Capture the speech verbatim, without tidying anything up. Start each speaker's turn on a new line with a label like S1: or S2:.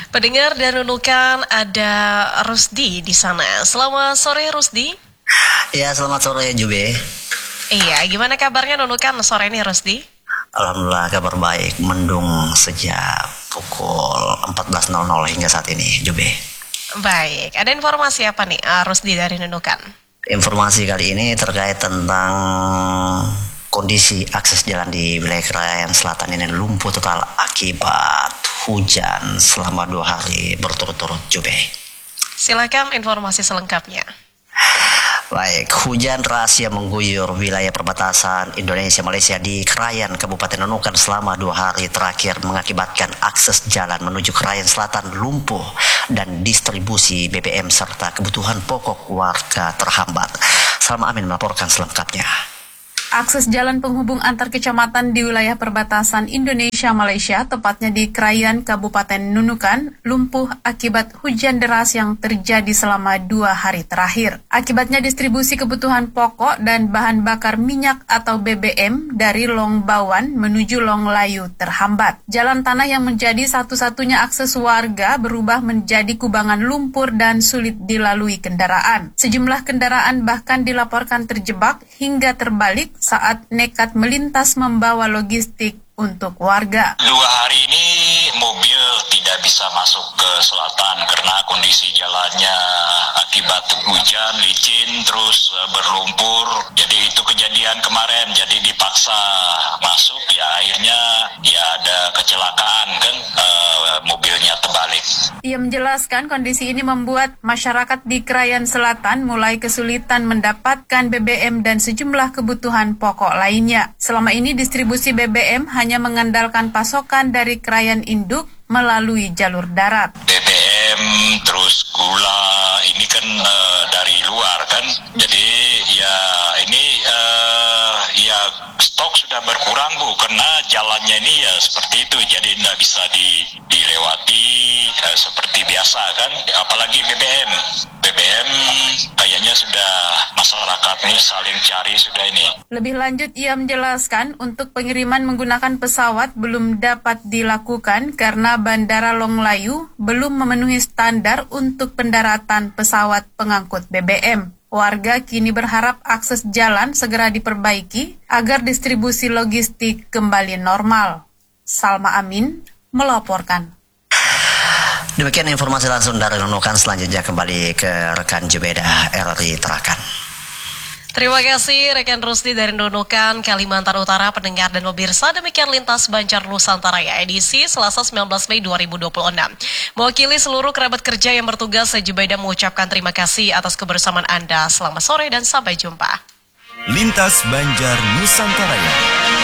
S1: Pendengar dan Nunukan, ada Rusdi di sana. Selamat sore, Rusdi.
S2: Ya, selamat sore Jube.
S1: Iya, gimana kabarnya Nunukan sore ini, Rusdi?
S2: Alhamdulillah kabar baik, mendung sejak pukul empat belas nol nol hingga saat ini, Jube.
S1: Baik, ada informasi apa nih, uh, Rusdi dari Nunukan?
S2: Informasi kali ini terkait tentang kondisi akses jalan di wilayah Krayan Selatan ini lumpuh total akibat hujan selama dua hari berturut-turut, Jube.
S1: Silakan informasi selengkapnya.
S2: Baik, hujan deras yang mengguyur wilayah perbatasan Indonesia-Malaysia di Krayan, Kabupaten Nunukan selama dua hari terakhir mengakibatkan akses jalan menuju Krayan Selatan lumpuh dan distribusi B B M serta kebutuhan pokok warga terhambat. Salma Amin melaporkan selengkapnya.
S3: Akses jalan penghubung antar kecamatan di wilayah perbatasan Indonesia-Malaysia, tepatnya di Krayan, Kabupaten Nunukan, lumpuh akibat hujan deras yang terjadi selama dua hari terakhir. Akibatnya distribusi kebutuhan pokok dan bahan bakar minyak atau B B M dari Long Bawan menuju Long Layu terhambat. Jalan tanah yang menjadi satu-satunya akses warga berubah menjadi kubangan lumpur dan sulit dilalui kendaraan. Sejumlah kendaraan bahkan dilaporkan terjebak hingga terbalik saat nekat melintas membawa logistik untuk warga.
S4: Dua hari ini mobil tidak bisa masuk ke selatan karena kondisi jalannya akibat hujan, licin, terus berlumpur. Jadi itu kejadian kemarin, jadi dipaksa masuk, ya akhirnya ya ada kecelakaan kan, e, mobilnya terbalik.
S3: Ia menjelaskan kondisi ini membuat masyarakat di Krayan Selatan mulai kesulitan mendapatkan B B M dan sejumlah kebutuhan pokok lainnya. Selama ini distribusi B B M hanya mengandalkan pasokan dari krayan induk melalui jalur darat.
S4: B B M terus gula ini kan uh, dari luar kan, jadi ya ini uh, ya stok sudah berkurang Bu, karena jalannya ini ya seperti itu, jadi tidak bisa di, dilewati uh, seperti biasa kan, apalagi B B M. B B M kayaknya sudah masyarakat ini saling cari sudah ini.
S3: Lebih lanjut ia menjelaskan untuk pengiriman menggunakan pesawat belum dapat dilakukan karena Bandara Long Layu belum memenuhi standar untuk pendaratan pesawat pengangkut B B M. Warga kini berharap akses jalan segera diperbaiki agar distribusi logistik kembali normal. Salma Amin melaporkan.
S2: Demikian informasi langsung dari Nunukan, selanjutnya kembali ke rekan Jubeda R R I Tarakan.
S1: Terima kasih rekan Rusdi dari Nunukan, Kalimantan Utara. Pendengar dan pemirsa, demikian Lintas Banjar Nusantara ya, edisi Selasa sembilan belas Mei dua ribu dua puluh enam. Mewakili seluruh kerabat kerja yang bertugas, saya Jubeda mengucapkan terima kasih atas kebersamaan Anda. Selamat sore dan sampai jumpa.
S5: Lintas Banjar Nusantara ya.